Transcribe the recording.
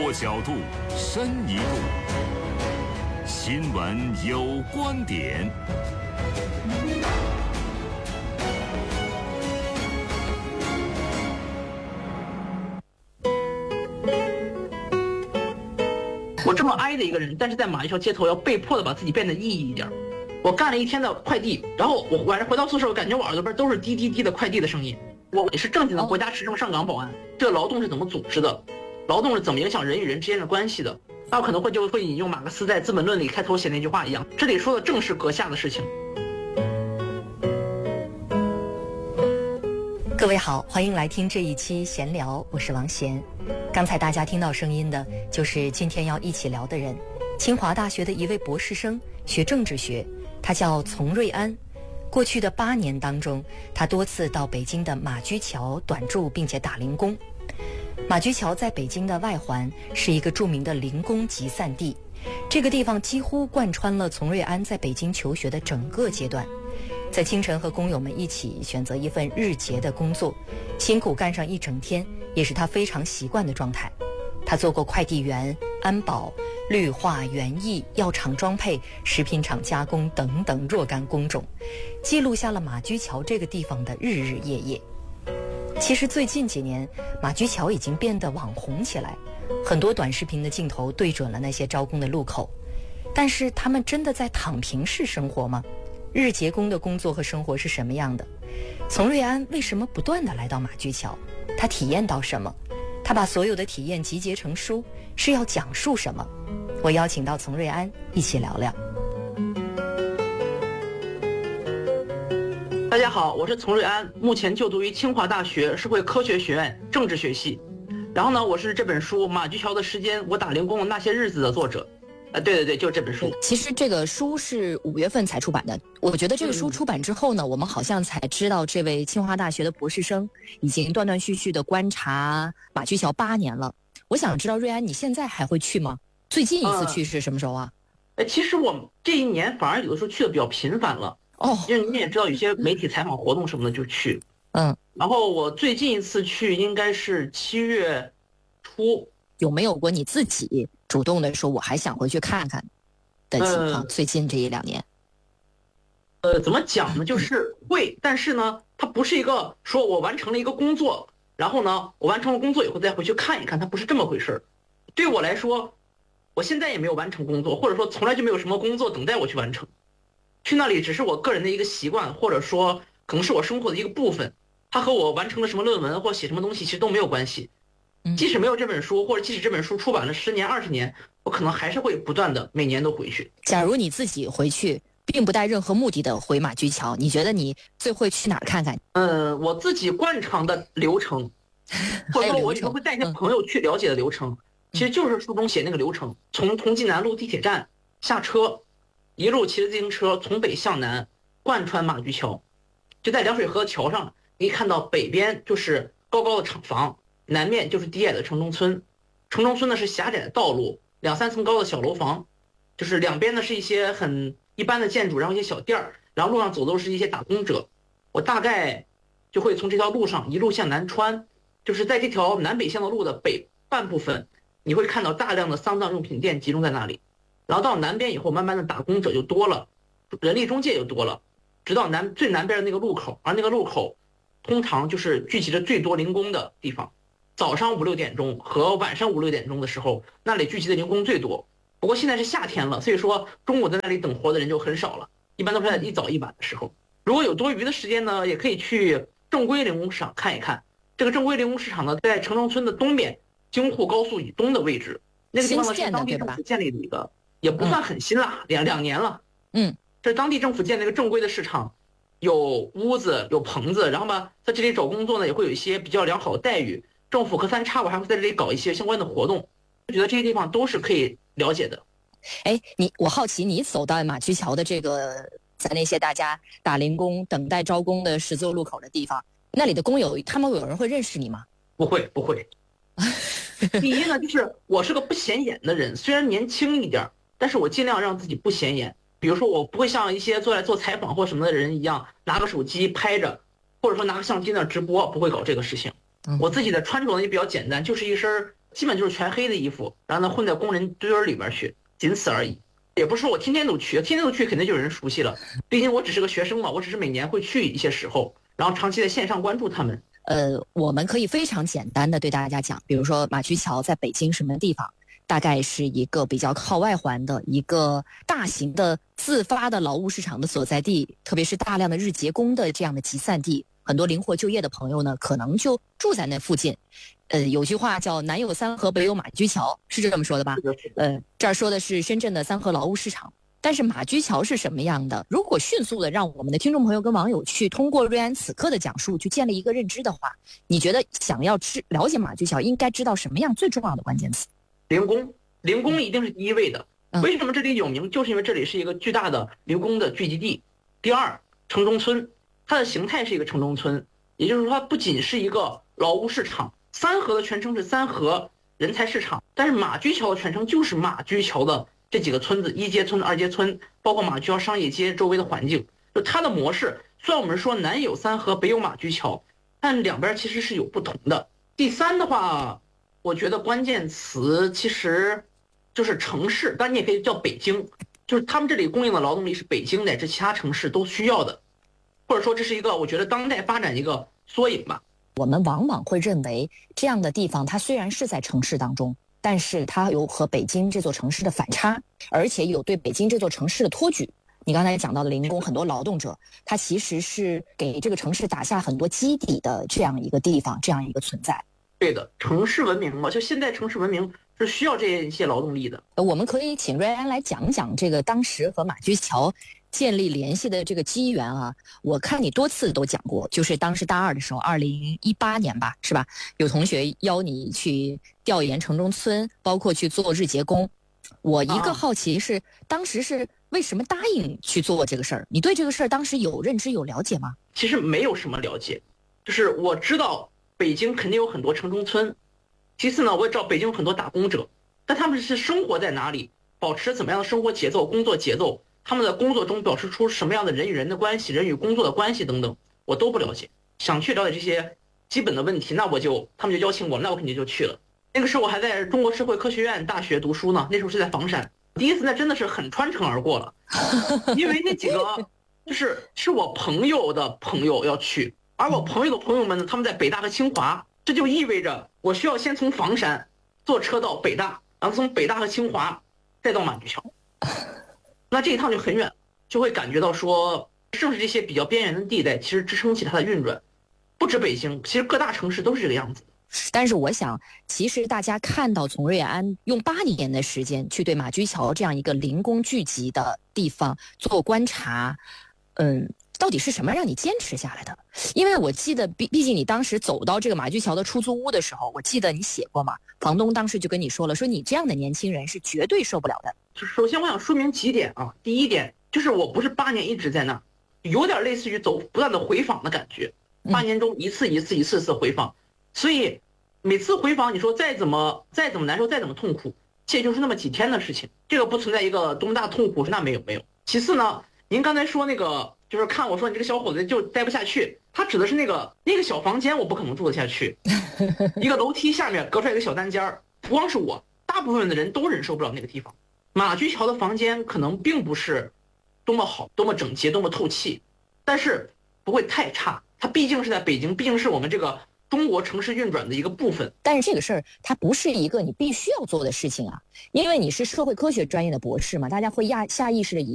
多角度，深一步，新闻有观点。 我这么哀的一个人，但是在马玉桥街头要被迫的把自己变得意义一点。我干了一天的快递，然后我晚上回到宿舍，我感觉我耳朵边都是滴滴滴的快递的声音。我也是正经的国家持证上岗保安，这个劳动是怎么组织的？劳动是怎么影响人与人之间的关系的？那我可能会引用马克思在《资本论》里开头写那句话一样，这里说的正是阁下的事情。 各位好，欢迎来听这一期闲聊，我是王贤。刚才大家听到声音的就是今天要一起聊的人，清华大学的一位博士生，学政治学，他叫丛瑞安。过去的8年当中，他多次到北京的马驹桥短住并且打零工。马驹桥在北京的外环，是一个著名的零工集散地，这个地方几乎贯穿了丛瑞安在北京求学的整个阶段。在清晨和工友们一起选择一份日结的工作，辛苦干上一整天，也是他非常习惯的状态。他做过快递员、安保、绿化、园艺、药厂装配、食品厂加工等等若干工种，记录下了马驹桥这个地方的日日夜夜。其实最近几年，马驹桥已经变得网红起来，很多短视频的镜头对准了那些招工的路口。但是他们真的在躺平式生活吗？日结工的工作和生活是什么样的？丛瑞安为什么不断地来到马驹桥？他体验到什么？他把所有的体验集结成书，是要讲述什么？我邀请到丛瑞安一起聊聊。 大家好，我是丛瑞安，目前就读于清华大学社会科学学院政治学系。然后呢，我是这本书《马驹桥的时间：我打零工的那些日子》的作者。对，就是这本书。 其实这个书是5月份才出版的。我觉得这个书出版之后呢，我们好像才知道这位清华大学的博士生已经断断续续的观察马驹桥8年了。我想知道瑞安，你现在还会去吗？最近一次去是什么时候啊？ 其实我这一年反而有的时候去的比较频繁了。因为你也知道，有些媒体采访活动什么的就去。然后我最近一次去应该是7月初。 有没有过你自己主动的说我还想回去看看的情况？最近这1-2年， 怎么讲呢？就是会，但是呢，它不是一个说我完成了一个工作，然后呢，我完成了工作以后再回去看一看，它不是这么回事。对我来说，我现在也没有完成工作，或者说从来就没有什么工作等待我去完成。去那里只是我个人的一个习惯，或者说可能是我生活的一个部分，它和我完成了什么论文或写什么东西其实都没有关系。即使没有这本书，或者即使这本书出版了10年、20年，我可能还是会不断的每年都回去。 假如你自己回去，并不带任何目的的回马驹桥，你觉得你最会去哪儿看看？ 我自己惯常的流程，或者说我可能会带一些朋友去了解的流程，其实就是书中写那个流程：从同济南路地铁站下车，一路骑着自行车从北向南贯穿马驹桥，就在凉水河桥上，你可以看到北边就是高高的厂房，南面就是低矮的城中村。城中村呢是狭窄的道路，2-3层高的小楼房，就是两边呢是一些很一般的建筑，然后一些小店儿，然后路上走的都是一些打工者。我大概就会从这条路上一路向南穿，就是在这条南北向的路的北半部分，你会看到大量的丧葬用品店集中在那里。然后到南边以后，慢慢的打工者就多了，人力中介就多了，直到最南边的那个路口，而那个路口通常就是聚集着最多零工的地方。早上5-6点钟和晚上5-6点钟的时候，那里聚集的零工最多。不过现在是夏天了，所以说中午在那里等活的人就很少了，一般都是在一早一晚的时候。如果有多余的时间呢，也可以去正规零工市场看一看。这个正规零工市场呢，在城中村的东边，京沪高速以东的位置。那个地方呢是当地政府建立的一个，也不算很新啦，两年了。这是当地政府建了一个正规的市场，有屋子有棚子，然后吧，在这里找工作呢也会有一些比较良好的待遇。政府和3X我还会在这里搞一些相关的活动，我觉得这些地方都是可以了解的。 我好奇你走到马驹桥的这个在那些大家打零工等待招工的十字路口的地方，那里的工友他们有人会认识你吗？ 不会第一呢，就是我是个不显眼的人，虽然年轻一点，但是我尽量让自己不显眼。比如说我不会像一些做采访或什么的人一样拿个手机拍着，或者说拿个相机那直播，不会搞这个事情。我自己的穿着呢也比较简单，就是一身基本就是全黑的衣服，然后呢混在工人堆里边去，仅此而已。也不是说我天天都去，天天都去肯定就有人熟悉了，毕竟我只是个学生嘛，我只是每年会去一些时候，然后长期在线上关注他们。 我们可以非常简单的对大家讲，比如说马驹桥在北京什么地方，大概是一个比较靠外环的一个大型的自发的劳务市场的所在地，特别是大量的日结工的这样的集散地，很多灵活就业的朋友呢，可能就住在那附近。有句话叫南有三河，北有马驹桥，是这么说的吧？这儿说的是深圳的三河劳务市场。但是马驹桥是什么样的？如果迅速的让我们的听众朋友跟网友去通过瑞安此刻的讲述去建立一个认知的话，你觉得想要了解马驹桥，应该知道什么样最重要的关键词？ 零工一定是第一位的。为什么这里有名？就是因为这里是一个巨大的零工的聚集地。第二，城中村，它的形态是一个城中村，也就是说它不仅是一个劳务市场。三河的全称是三河人才市场，但是马驹桥的全称就是马驹桥的这几个村子，一街村、二街村，包括马驹桥商业街周围的环境，就它的模式。虽然我们说南有三河，北有马驹桥，但两边其实是有不同的。第三的话，我觉得关键词其实就是城市，但你也可以叫北京，就是他们这里供应的劳动力是北京乃至其他城市都需要的，或者说这是一个我觉得当代发展一个缩影吧。 我们往往会认为这样的地方它虽然是在城市当中，但是它有和北京这座城市的反差，而且有对北京这座城市的托举。你刚才讲到的零工，很多劳动者，它其实是给这个城市打下很多基底的这样一个地方，这样一个存在。 对的，城市文明嘛，就现代城市文明是需要这些劳动力的。 我们可以请瑞安来讲讲这个当时和马驹桥建立联系的这个机缘啊。我看你多次都讲过，就是当时大二的时候，2018年吧，是吧？有同学邀你去调研城中村，包括去做日结工。我一个好奇是，当时是为什么答应去做这个事儿？你对这个事儿当时有认知有了解吗？ 其实没有什么了解，就是我知道北京肯定有很多城中村，其次呢，我也知道北京有很多打工者，但他们是生活在哪里，保持怎么样的生活节奏、工作节奏，他们在工作中表示出什么样的人与人的关系、人与工作的关系等等，我都不了解。想去了解这些基本的问题，那他们就邀请我，那我肯定就去了。那个时候我还在中国社会科学院大学读书呢，那时候是在房山。第一次那真的是很穿城而过了，因为那几个是我朋友的朋友要去，而我朋友的朋友们呢，他们在北大和清华，这就意味着我需要先从房山坐车到北大，然后从北大和清华再到马驹桥，那这一趟就很远，就会感觉到说，正是这些比较边缘的地带，其实支撑起它的运转。不止北京，其实各大城市都是这个样子。 但是我想，其实大家看到从瑞安用8年的时间去对马驹桥这样一个零工聚集的地方做观察，到底是什么让你坚持下来的？因为我记得，毕竟你当时走到这个马驹桥的出租屋的时候，我记得你写过嘛，房东当时就跟你说了，说你这样的年轻人是绝对受不了的。 首先我想说明几点啊，第一点就是我不是8年一直在那，有点类似于不断的回访的感觉，8年中一次回访，所以每次回访你说再怎么难受，再怎么痛苦，这就是那么几天的事情，这个不存在一个多么大痛苦，那没有。其次呢，您刚才说那个就是看我说你这个小伙子就待不下去，他指的是那个小房间，我不可能住得下去，一个楼梯下面隔出来一个小单间，不光是我，大部分的人都忍受不了那个地方。马驹桥的房间可能并不是多么好、多么整洁、多么透气，但是不会太差，它毕竟是在北京，毕竟是我们这个中国城市运转的一个部分。 但是这个事儿它不是一个你必须要做的事情啊，因为你是社会科学专业的博士嘛，大家会下意识的以